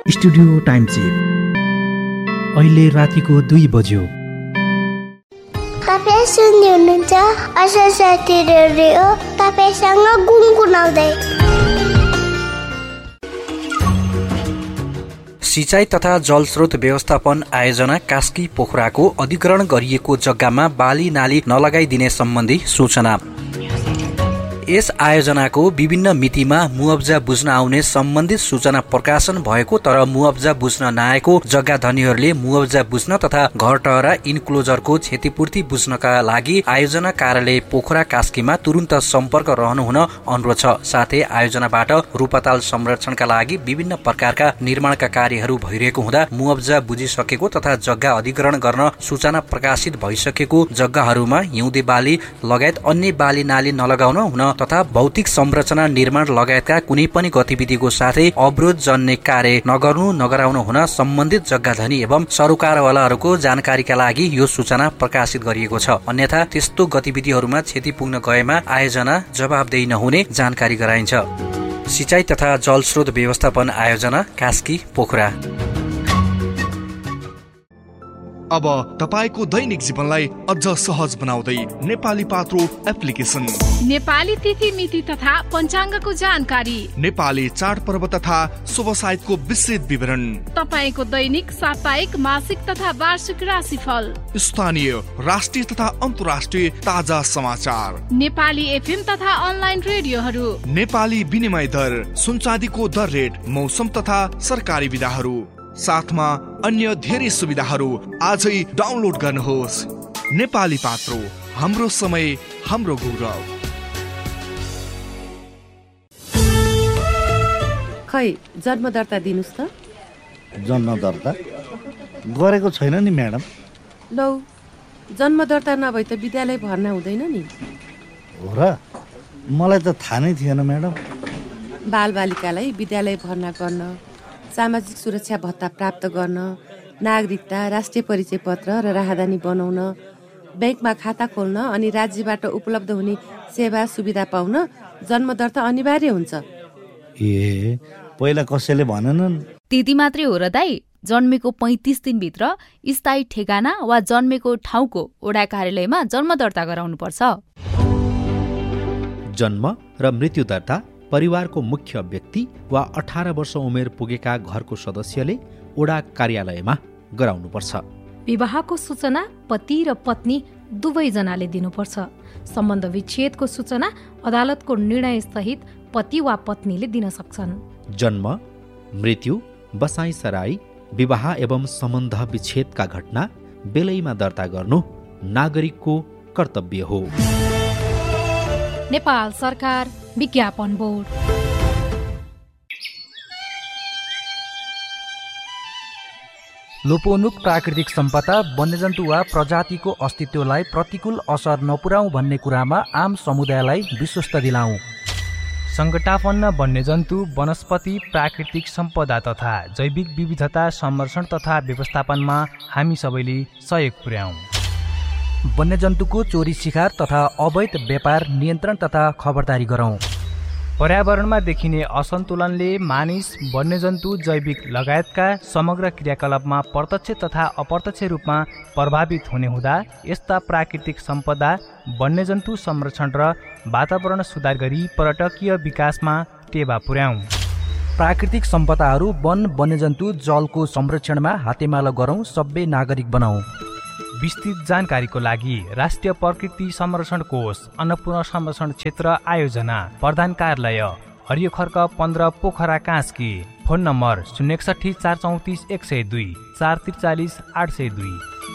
Studio time check अहिले रातिको 2 बज्यो। तपाईँ सुन्दै हुनुहुन्छ असोसिएटी रेडियो, तपाईसँग गुनगुनाउँदै। सिंचाई तथा जलस्रोत व्यवस्थापन आयोजना कास्की पोखराको अधिग्रहण गरिएको जग्गामा बाली नाली नलगाइदिने सम्बन्धी सूचना। यस आयोजनाको विभिन्न मितिमा मुआब्जा बुझ्न आउने सम्बन्धित सूचना प्रकाशन भएको, तर मुआब्जा बुझ्न नआएको जग्गा धनीहरूले मुआब्जा बुझ्न तथा घर टहरा इन्क्लोजरको क्षतिपूर्ति बुझ्नका लागि आयोजना कार्यालय पोखरा कास्कीमा तुरुन्त सम्पर्क रहनुहुन अनुरोध छ। साथै आयोजनाबाट रूपताल संरक्षणका लागि विभिन्न प्रकारका निर्माणका कार्यहरू भइरहेको हुँदा मुआब्जा बुझिसकेको तथा जग्गा अधिग्रहण गर्न सूचना प्रकाशित भइसकेको जग्गाहरूमा हिउँदे बाली लगायत अन्य बाली नाली नलगाउन हुन तथा भौतिक संरचना निर्माण लगायतका कुनै पनि गतिविधिको साथै अवरोध जन्ने कार्य नगर्नु नगराउनु हुन सम्बन्धित जग्गाधनी एवं सरोकारवालाहरूको जानकारीका लागि यो सूचना प्रकाशित गरिएको छ। अन्यथा त्यस्तो गतिविधिहरूमा क्षति पुग्न गएमा आयोजना जवाबदेही नहुने जानकारी गराइन्छ। सिंचाई तथा जलस्रोत व्यवस्थापन आयोजना कास्की पोखरा। अब तपाईको दैनिक जीवनलाई अझ सहज बनाउँदै नेपाली पात्रो एप्लिकेसन, नेपाली तिथि मिति तथा पञ्चाङ्गको जानकारी, नेपाली चाडपर्व तथा शुभ साहित्यको विस्तृत विवरण, तपाईको दैनिक साप्ताहिक मासिक तथा वार्षिक राशिफल, स्थानीय राष्ट्रिय तथा अन्तर्राष्ट्रिय ताजा समाचार, नेपाली एफएम तथा अनलाइन रेडियोहरू, नेपाली विनिमय दर, सुनचाँदीको दर रेट, मौसम तथा सरकारी विधाहरू, साथमा अन्य धेरै सुविधाहरू आजै डाउनलोड गर्नुहोस्। नेपाली पात्रो, हाम्रो समय हाम्रो गौरव। खै जन्म दर्ता दिनुस् त। जन्म दर्ता गरेको छैन नि म्याडम। लौ, जन्म दर्ता नभए त विद्यालय भर्ना हुँदैन नि। हो र, मलाई त थाहा नै थिएन म्याडम। बालबालिकालाई विद्यालय भर्ना गर्न, सामाजिक सुरक्षा भत्ता प्राप्त गर्न, नागरिकता, राष्ट्रिय परिचय पत्र र राहदानी बनाउन, ब्याङ्कमा खाता खोल्न अनि राज्यबाट उपलब्ध हुने सेवा सुविधा पाउन जन्म दर्ता अनिवार्य हुन्छ। ए, पहिला कसैले भनेनन्? त्यति मात्रै हो र दाइ। जन्मेको 35 दिनभित्र स्थायी ठेगाना वा जन्मेको ठाउँको वडा कार्यालयमा जन्म दर्ता गराउनुपर्छ। जन्म र मृत्यु दर्ता परिवारको मुख्य व्यक्ति वा 18 वर्ष उमेर पुगेका घरको सदस्यले वडा कार्यालयमा गराउनुपर्छ। विवाहको सूचना पति र पत्नी दुवैजनाले दिनुपर्छ। सम्बन्ध विच्छेदको सूचना अदालतको निर्णय सहित पति वा पत्नीले दिन सक्छन्। जन्म, मृत्यु, बसाई सराई, विवाह एवं सम्बन्ध विच्छेदका घटना बेलैमा दर्ता गर्नु नागरिकको कर्तव्य हो। नेपाल सरकार विज्ञापन बोर्ड। लोपोन्मुख प्राकृतिक सम्पदा, वन्यजन्तु वा प्रजातिको अस्तित्वलाई प्रतिकूल असर नपुर्याऊ भन्ने कुरामा आम समुदायलाई विश्वस्त दिलाऊ। सङ्कटापन्न वन्यजन्तु, वनस्पति, प्राकृतिक सम्पदा तथा जैविक विविधता संरक्षण तथा व्यवस्थापनमा हामी सबैले सहयोग पुर्याऊ। वन्यजन्तुको चोरी शिकार तथा अवैध व्यापार नियन्त्रण तथा खबरदारी गरौँ। पर्यावरणमा देखिने असन्तुलनले मानिस, वन्यजन्तु, जैविक लगायतका समग्र क्रियाकलापमा प्रत्यक्ष तथा अप्रत्यक्ष रूपमा प्रभावित हुने हुँदा यस्ता प्राकृतिक सम्पदा, वन्यजन्तु संरक्षण र वातावरण सुधार गरी पर्यटकीय विकासमा टेवा पुर्याऊ। प्राकृतिक सम्पदाहरू, वन, वन्यजन्तु, जलको संरक्षणमा हातेमालो गरौँ, सबै नागरिक बनाऊ। विस्तृत जानकारीको लागि राष्ट्रिय प्रकृति संरक्षण कोष, अन्नपूर्ण संरक्षण क्षेत्र आयोजना, प्रधान कार्यालय, हरियो खर्क 15 पोखरा कास्की। Phone number 061 434 102 443 802।